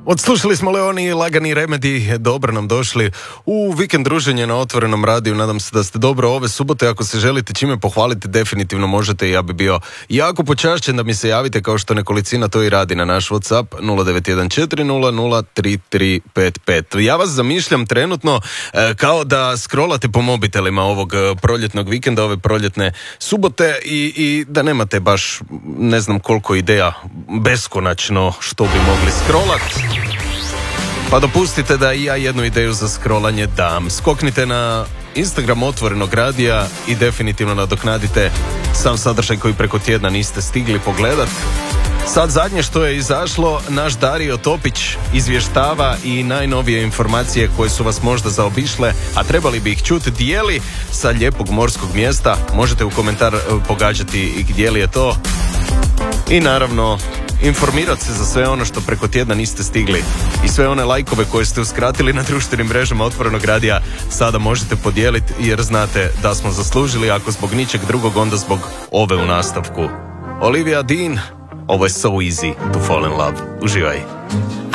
Odslušali smo Leoni i Lagani Remedi, dobro nam došli u vikend druženje na Otvorenom radiju. Nadam se da ste dobro ove subote. Ako se želite čime pohvaliti, definitivno možete i ja bi bio jako počašćen da mi se javite, kao što nekolicina to i radi na naš WhatsApp 0914003355. Ja vas zamišljam trenutno kao da scrollate po mobitelima ovog proljetnog vikenda, ove proljetne subote i da nemate baš ne znam koliko ideja beskonačno što bi mogli scrollati. Pa dopustite da i ja jednu ideju za scrollanje dam. Skoknite na Instagram Otvorenog radija i definitivno nadoknadite sam sadržaj koji preko tjedna niste stigli pogledat. Sad zadnje što je izašlo, naš Dario Topić izvještava i najnovije informacije koje su vas možda zaobišle, a trebali bi ih čuti, dijeli sa lijepog morskog mjesta. Možete u komentar pogađati i gdje li je to. I naravno informirati se za sve ono što preko tjedna niste stigli i sve one lajkove koje ste uskratili na društvenim mrežama Otvorenog radija sada možete podijeliti, jer znate da smo zaslužili, ako zbog ničeg drugog, onda zbog ove u nastavku. Olivia Dean, ovo je So Easy to Fall in Love. Uživaj.